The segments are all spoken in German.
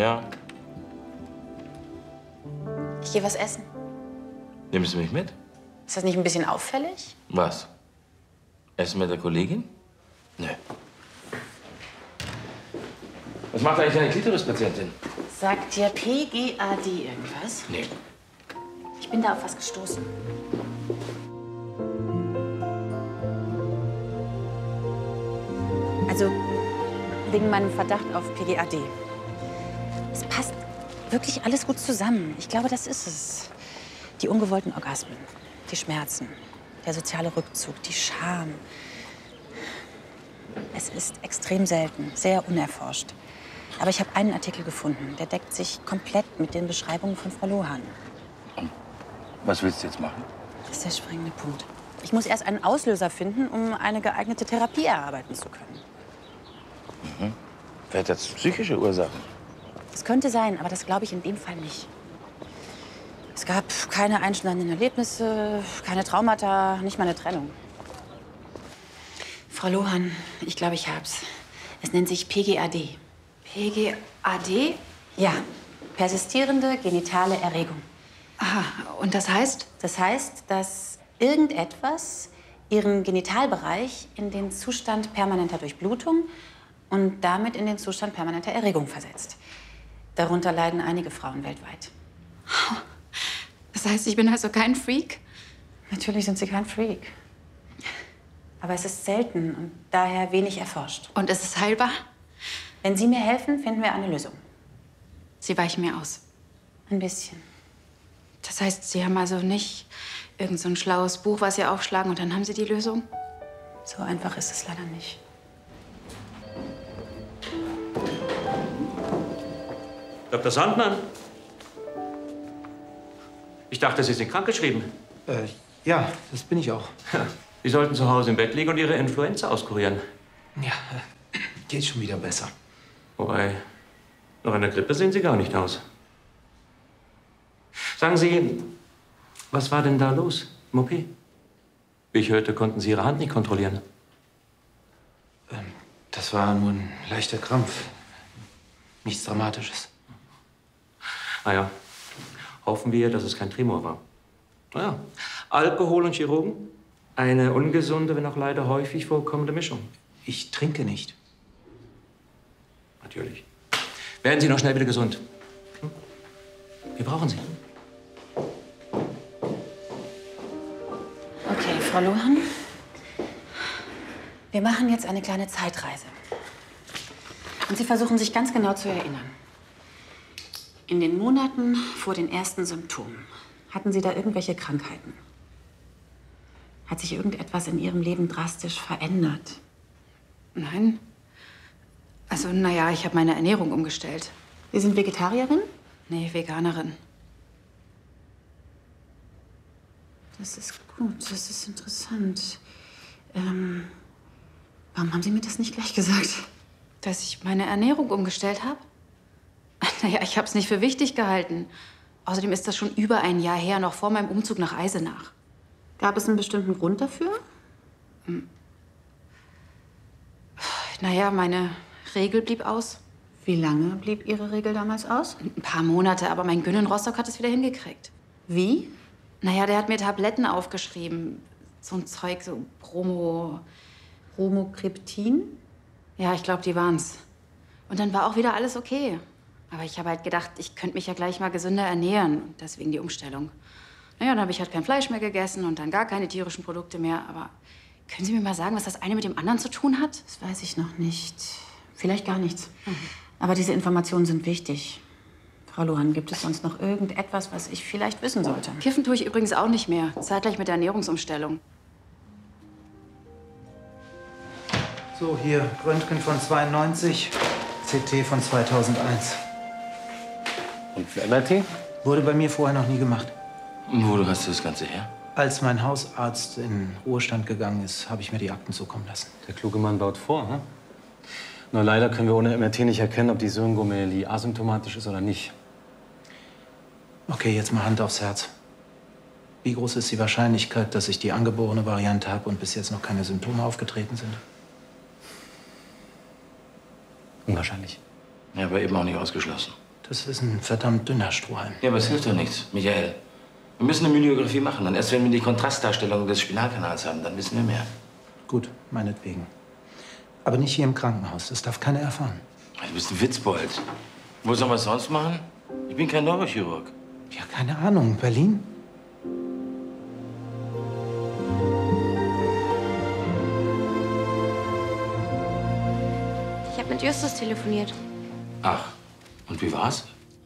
Ja. Ich gehe was essen. Nimmst du mich mit? Ist das nicht ein bisschen auffällig? Was? Essen mit der Kollegin? Nö. Was macht eigentlich deine Klitorispatientin? Sagt dir PGAD irgendwas? Nee. Ich bin da auf was gestoßen. Also, wegen meinem Verdacht auf PGAD. Es passt wirklich alles gut zusammen. Ich glaube, das ist es. Die ungewollten Orgasmen, die Schmerzen, der soziale Rückzug, die Scham. Es ist extrem selten, sehr unerforscht. Aber ich habe einen Artikel gefunden, der deckt sich komplett mit den Beschreibungen von Frau Lohan. Was willst du jetzt machen? Das ist der springende Punkt. Ich muss erst einen Auslöser finden, um eine geeignete Therapie erarbeiten zu können. Mhm. Wer hat jetzt psychische Ursachen? Das könnte sein, aber das glaube ich in dem Fall nicht. Es gab keine einschneidenden Erlebnisse, keine Traumata, nicht mal eine Trennung. Frau Lohan, ich glaube, ich hab's. Es nennt sich PGAD. PGAD? Ja, persistierende genitale Erregung. Aha, und das heißt? Das heißt, dass irgendetwas Ihren Genitalbereich in den Zustand permanenter Durchblutung und damit in den Zustand permanenter Erregung versetzt. Darunter leiden einige Frauen weltweit. Das heißt, ich bin also kein Freak? Natürlich sind Sie kein Freak. Aber es ist selten und daher wenig erforscht. Und ist es heilbar? Wenn Sie mir helfen, finden wir eine Lösung. Sie weichen mir aus. Ein bisschen. Das heißt, Sie haben also nicht irgend so ein schlaues Buch, was Sie aufschlagen und dann haben Sie die Lösung? So einfach ist es leider nicht. Dr. Sandmann? Ich dachte, Sie sind krankgeschrieben. Ja, das bin ich auch. Sie sollten zu Hause im Bett liegen und Ihre Influenza auskurieren. Ja, geht schon wieder besser. Wobei, nach einer Grippe sehen Sie gar nicht aus. Sagen Sie, was war denn da los im OP? Wie ich hörte, konnten Sie Ihre Hand nicht kontrollieren. Das war nur ein leichter Krampf. Nichts Dramatisches. Ah ja, hoffen wir, dass es kein Tremor war. Naja, Alkohol und Chirurgen? Eine ungesunde, wenn auch leider häufig vorkommende Mischung. Ich trinke nicht. Natürlich. Werden Sie noch schnell wieder gesund. Wir brauchen Sie. Okay, Frau Lohan. Wir machen jetzt eine kleine Zeitreise. Und Sie versuchen sich ganz genau zu erinnern. In den Monaten vor den ersten Symptomen, hatten Sie da irgendwelche Krankheiten? Hat sich irgendetwas in Ihrem Leben drastisch verändert? Nein. Also, naja, ich habe meine Ernährung umgestellt. Sie sind Vegetarierin? Nee, Veganerin. Das ist gut, das ist interessant. Warum haben Sie mir das nicht gleich gesagt? Dass ich meine Ernährung umgestellt habe? Naja, ich habe es nicht für wichtig gehalten. Außerdem ist das schon über ein Jahr her, noch vor meinem Umzug nach Eisenach. Gab es einen bestimmten Grund dafür? Naja, meine Regel blieb aus. Wie lange blieb Ihre Regel damals aus? Ein paar Monate, aber mein Gyn in Rostock hat es wieder hingekriegt. Wie? Naja, der hat mir Tabletten aufgeschrieben. So ein Zeug, so Bromokriptin? Ja, ich glaube, die waren's. Und dann war auch wieder alles okay. Aber ich habe halt gedacht, ich könnte mich ja gleich mal gesünder ernähren. Und deswegen die Umstellung. Naja, dann habe ich halt kein Fleisch mehr gegessen und dann gar keine tierischen Produkte mehr. Aber können Sie mir mal sagen, was das eine mit dem anderen zu tun hat? Das weiß ich noch nicht. Vielleicht gar nichts. Aber diese Informationen sind wichtig. Frau Lohan, gibt es sonst noch irgendetwas, was ich vielleicht wissen sollte? Kiffen tue ich übrigens auch nicht mehr. Zeitgleich mit der Ernährungsumstellung. So, hier, Röntgen von 92, CT von 2001. Und für MRT? Wurde bei mir vorher noch nie gemacht. Wo hast du das Ganze her? Als mein Hausarzt in Ruhestand gegangen ist, habe ich mir die Akten zukommen lassen. Der kluge Mann baut vor, hm? Nur leider können wir ohne MRT nicht erkennen, ob die Syringomyelie asymptomatisch ist oder nicht. Okay, jetzt mal Hand aufs Herz. Wie groß ist die Wahrscheinlichkeit, dass ich die angeborene Variante habe und bis jetzt noch keine Symptome aufgetreten sind? Unwahrscheinlich. Ja, aber eben auch nicht ausgeschlossen. Das ist ein verdammt dünner Strohhalm. Ja, aber es hilft doch nichts, Michael. Wir müssen eine Myeliographie machen. Und erst wenn wir die Kontrastdarstellung des Spinalkanals haben, dann wissen wir mehr. Gut, meinetwegen. Aber nicht hier im Krankenhaus. Das darf keiner erfahren. Du bist ein Witzbold. Wo sollen wir es sonst machen? Ich bin kein Neurochirurg. Ja, keine Ahnung. Berlin? Ich habe mit Justus telefoniert. Ach, und wie war's?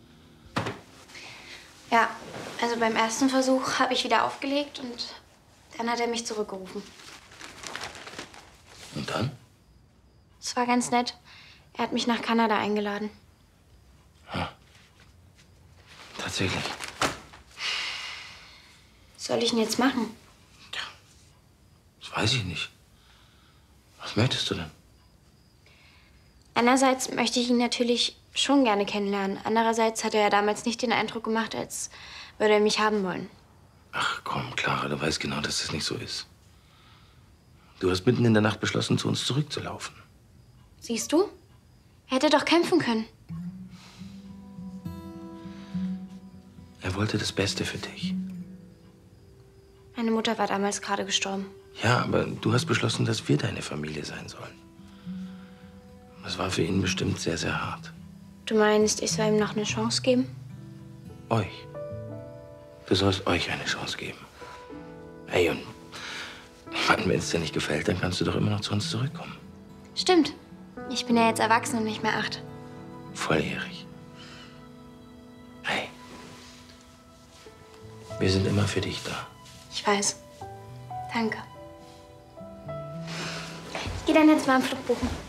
Ja, also beim ersten Versuch habe ich wieder aufgelegt und dann hat er mich zurückgerufen. Und dann? Es war ganz nett. Er hat mich nach Kanada eingeladen. Tatsächlich. Was soll ich denn jetzt machen? Das weiß ich nicht. Was möchtest du denn? Einerseits möchte ich ihn natürlich schon gerne kennenlernen. Andererseits hat er ja damals nicht den Eindruck gemacht, als würde er mich haben wollen. Ach komm, Clara, du weißt genau, dass das nicht so ist. Du hast mitten in der Nacht beschlossen, zu uns zurückzulaufen. Siehst du? Er hätte doch kämpfen können. Er wollte das Beste für dich. Meine Mutter war damals gerade gestorben. Ja, aber du hast beschlossen, dass wir deine Familie sein sollen. Das war für ihn bestimmt sehr, sehr hart. Du meinst, ich soll ihm noch eine Chance geben? Euch. Du sollst euch eine Chance geben. Hey, und ich meine, wenn es dir nicht gefällt, dann kannst du doch immer noch zu uns zurückkommen. Stimmt. Ich bin ja jetzt erwachsen und nicht mehr 8. Volljährig. Hey. Wir sind immer für dich da. Ich weiß. Danke. Ich gehe dann jetzt mal einen Flug buchen.